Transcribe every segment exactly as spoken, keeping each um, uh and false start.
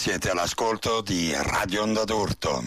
Siete all'ascolto di Radio Onda d'Urto.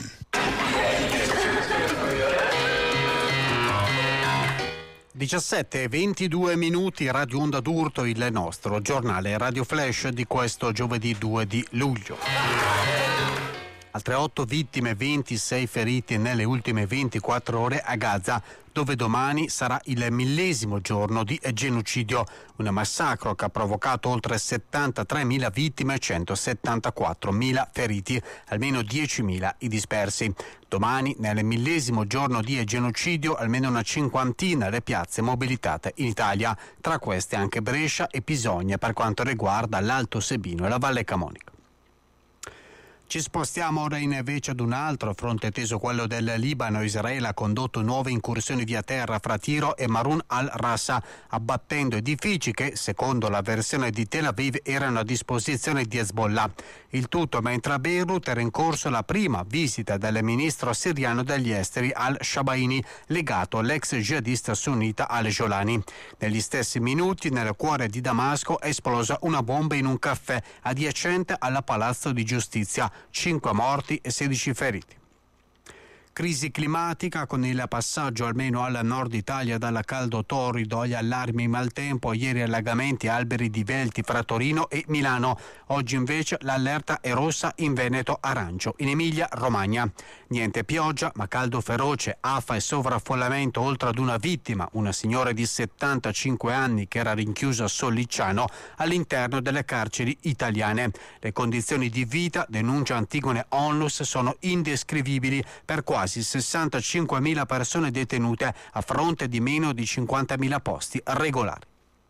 diciassette e ventidue minuti, Radio Onda d'Urto, il nostro giornale Radio Flash di questo giovedì due di luglio. Altre otto vittime, ventisei feriti nelle ultime ventiquattro ore a Gaza, dove domani sarà il millesimo giorno di genocidio, un massacro che ha provocato oltre settantatremila vittime e centosettantaquattromila feriti, almeno diecimila i dispersi. Domani, nel millesimo giorno di genocidio, almeno una cinquantina le piazze mobilitate in Italia, tra queste anche Brescia e Pisogna per quanto riguarda l'Alto Sebino e la Valle Camonica. Ci spostiamo ora invece ad un altro fronte teso, quello del Libano. Israele ha condotto nuove incursioni via terra fra Tiro e Marun al-Rassa, abbattendo edifici che, secondo la versione di Tel Aviv, erano a disposizione di Hezbollah. Il tutto mentre a Beirut era in corso la prima visita del ministro siriano degli esteri al-Shabaini, legato all'ex jihadista sunnita al-Jolani. Negli stessi minuti, nel cuore di Damasco, è esplosa una bomba in un caffè adiacente al Palazzo di Giustizia. cinque morti e sedici feriti. Crisi climatica con il passaggio almeno al nord Italia dal caldo torrido agli allarmi maltempo. Ieri allagamenti, alberi divelti fra Torino e Milano. Oggi invece l'allerta è rossa in Veneto, arancio in Emilia Romagna. Niente pioggia ma caldo feroce, afa e sovraffollamento, oltre ad una vittima, una signora di settantacinque anni che era rinchiusa a Sollicciano all'interno delle carceri italiane. Le condizioni di vita, denuncia Antigone Onlus, sono indescrivibili per quasi sessantacinquemila persone detenute a fronte di meno di cinquantamila posti regolari.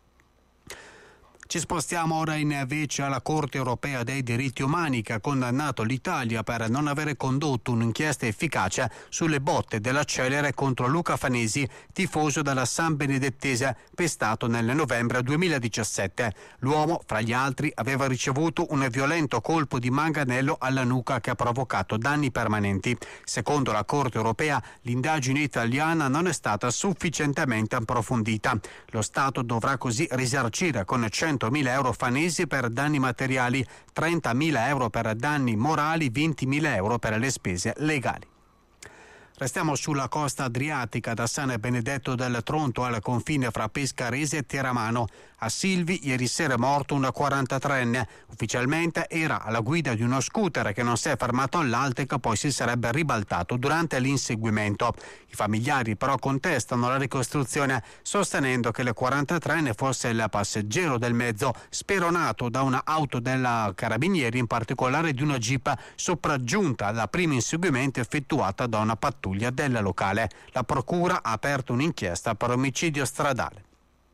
Ci spostiamo ora invece alla Corte Europea dei Diritti Umani, che ha condannato l'Italia per non avere condotto un'inchiesta efficace sulle botte della Celere contro Luca Fanesi, tifoso della San Benedettese, pestato nel novembre duemiladiciassette. L'uomo, fra gli altri, aveva ricevuto un violento colpo di manganello alla nuca che ha provocato danni permanenti. Secondo la Corte Europea, l'indagine italiana non è stata sufficientemente approfondita. Lo Stato dovrà così risarcire con centomila euro Fanesi per danni materiali, trentamila euro per danni morali, ventimila euro per le spese legali. Restiamo sulla costa adriatica, da San Benedetto del Tronto al confine fra Pescarese e Teramano. A Silvi ieri sera è morto un quarantatreenne. Ufficialmente era alla guida di uno scooter che non si è fermato all'alto e che poi si sarebbe ribaltato durante l'inseguimento. I familiari però contestano la ricostruzione, sostenendo che il quarantatreenne fosse il passeggero del mezzo, speronato da un'auto della Carabinieri, in particolare di una Jeep sopraggiunta alla prima inseguimento effettuata da una pattuglia della locale. La procura ha aperto un'inchiesta per omicidio stradale.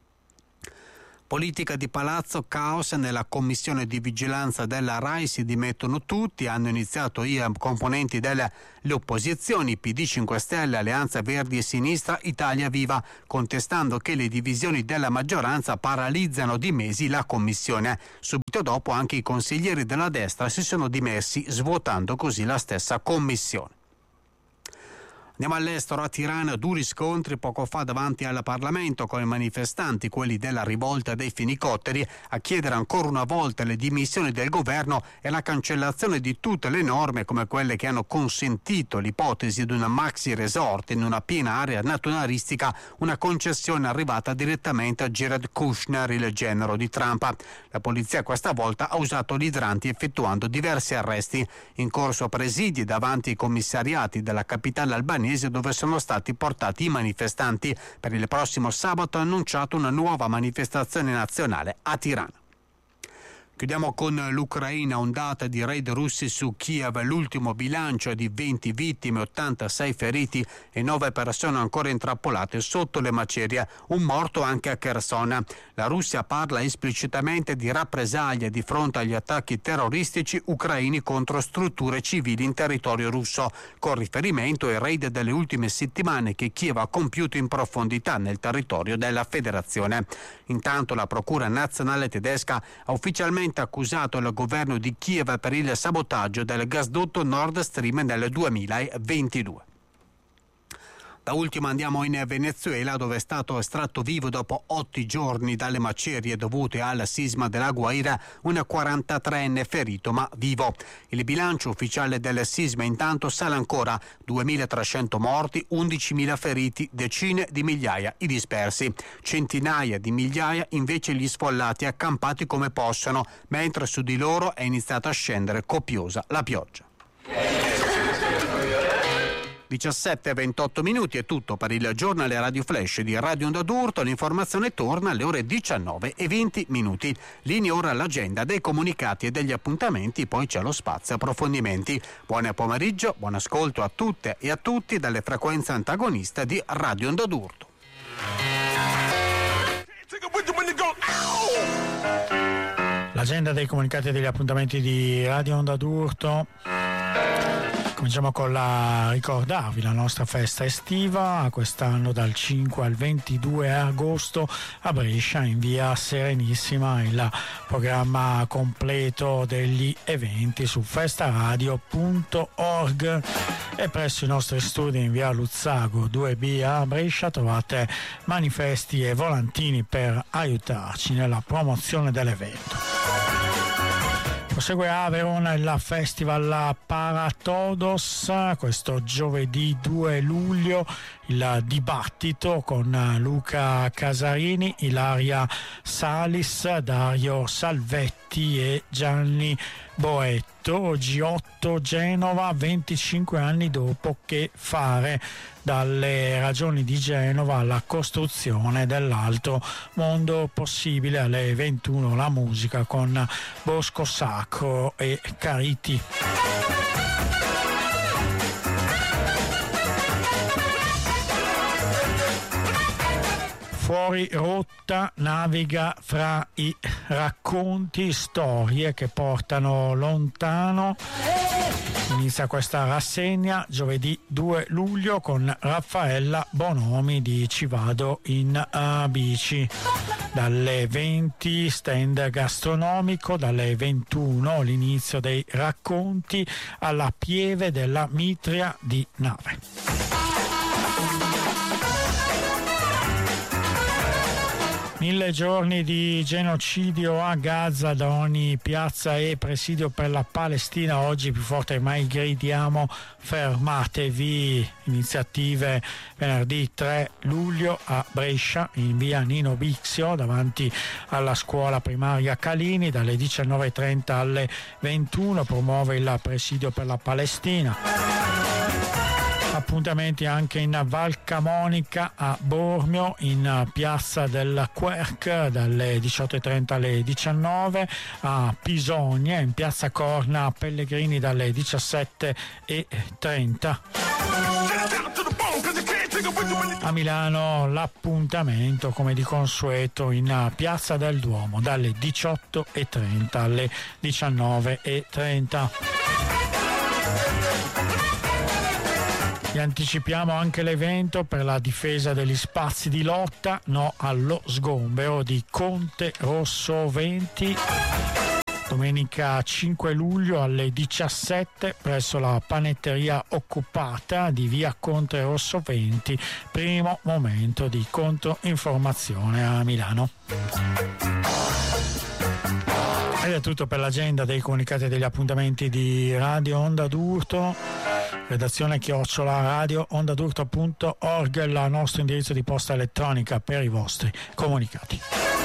Politica di palazzo, caos nella commissione di vigilanza della RAI, si dimettono tutti. Hanno iniziato i componenti delle le opposizioni, P D, cinque Stelle, Alleanza Verdi e Sinistra, Italia Viva, contestando che le divisioni della maggioranza paralizzano di mesi la commissione. Subito dopo anche i consiglieri della destra si sono dimessi, svuotando così la stessa commissione. Andiamo all'estero, a Tirana, duri scontri poco fa davanti al Parlamento con i manifestanti, quelli della rivolta dei fenicotteri, a chiedere ancora una volta le dimissioni del governo e la cancellazione di tutte le norme come quelle che hanno consentito l'ipotesi di una maxi resort in una piena area naturalistica, una concessione arrivata direttamente a Jared Kushner, il genero di Trump. La polizia questa volta ha usato l'idranti effettuando diversi arresti. In corso presidi davanti ai commissariati della capitale albanese, dove sono stati portati i manifestanti. Per il prossimo sabato ha annunciato una nuova manifestazione nazionale a Tirana. Chiudiamo con l'Ucraina, ondata di raid russi su Kiev, l'ultimo bilancio è di venti vittime, ottantasei feriti e nove persone ancora intrappolate sotto le macerie, un morto anche a Kherson. La Russia parla esplicitamente di rappresaglie di fronte agli attacchi terroristici ucraini contro strutture civili in territorio russo, con riferimento ai raid delle ultime settimane che Kiev ha compiuto in profondità nel territorio della Federazione. Intanto la Procura nazionale tedesca ha ufficialmente accusato il governo di Kiev per il sabotaggio del gasdotto Nord Stream nel duemilaventidue. Da ultimo andiamo in Venezuela, dove è stato estratto vivo dopo otto giorni dalle macerie dovute al sisma della Guaira un quarantatreenne ferito ma vivo. Il bilancio ufficiale del sisma intanto sale ancora: duemilatrecento morti, undicimila feriti, decine di migliaia i dispersi, centinaia di migliaia invece gli sfollati accampati come possono, mentre su di loro è iniziata a scendere copiosa la pioggia. diciassette e ventotto minuti è tutto per il giornale Radio Flash di Radio Onda d'Urto. L'informazione torna alle ore diciannove e venti minuti. Linea ora l'agenda dei comunicati e degli appuntamenti, poi c'è lo spazio approfondimenti. Buon pomeriggio, buon ascolto a tutte e a tutti dalle frequenze antagoniste di Radio Onda d'Urto. L'agenda dei comunicati e degli appuntamenti di Radio Onda d'Urto. Cominciamo con la ricordarvi la nostra festa estiva, quest'anno dal cinque al ventidue agosto a Brescia in via Serenissima. Il programma completo degli eventi su festaradio punto org e presso i nostri studi in via Luzzago due B a Brescia trovate manifesti e volantini per aiutarci nella promozione dell'evento. Prosegue a Verona il Festival Paratodos, questo giovedì due luglio, il dibattito con Luca Casarini, Ilaria Salis, Dario Salvetti e Gianni Boetto. G otto Genova, venticinque anni dopo, che fare? Dalle ragioni di Genova alla costruzione dell'altro mondo possibile. Alle ventuno la musica con Bosco Sacro e Cariti. Fuori rotta naviga fra i racconti, storie che portano lontano. Inizia questa rassegna giovedì due luglio con Raffaella Bonomi di Ci vado in uh, bici. Dalle venti stand gastronomico, dalle ventuno l'inizio dei racconti alla pieve della Mitria di Nave. Mille giorni di genocidio a Gaza, da ogni piazza e presidio per la Palestina. Oggi più forte che mai gridiamo fermatevi. Iniziative venerdì tre luglio a Brescia in via Nino Bixio davanti alla scuola primaria Calini, dalle diciannove e trenta alle ventuno. Promuove il presidio per la Palestina. Appuntamenti anche in Val Camonica a Bormio, in piazza del Querc dalle diciotto e trenta alle diciannove, a Pisonia in piazza Corna a Pellegrini dalle diciassette e trenta. A Milano l'appuntamento come di consueto in piazza del Duomo dalle diciotto e trenta alle diciannove e trenta. Vi anticipiamo anche l'evento per la difesa degli spazi di lotta, no allo sgombero di Conte Rosso venti, domenica cinque luglio alle diciassette presso la panetteria occupata di via Conte Rosso venti, primo momento di controinformazione a Milano. Ed è tutto per l'agenda dei comunicati e degli appuntamenti di Radio Onda d'Urto. Redazione chiocciola radio onda d'urto punto org, il nostro indirizzo di posta elettronica per i vostri comunicati.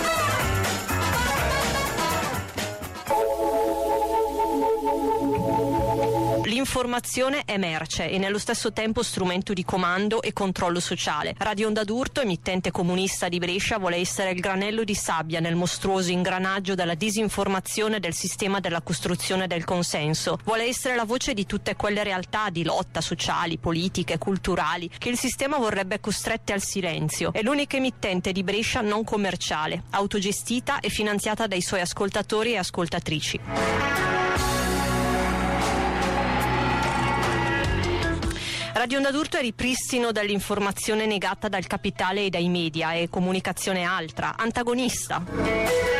L'informazione è merce e nello stesso tempo strumento di comando e controllo sociale. Radio Onda d'Urto, emittente comunista di Brescia, vuole essere il granello di sabbia nel mostruoso ingranaggio della disinformazione del sistema della costruzione del consenso. Vuole essere la voce di tutte quelle realtà di lotta sociali, politiche, culturali che il sistema vorrebbe costrette al silenzio. È l'unica emittente di Brescia non commerciale, autogestita e finanziata dai suoi ascoltatori e ascoltatrici. Radio Onda d'Urto è ripristino dell'informazione negata dal capitale e dai media, è comunicazione altra, antagonista.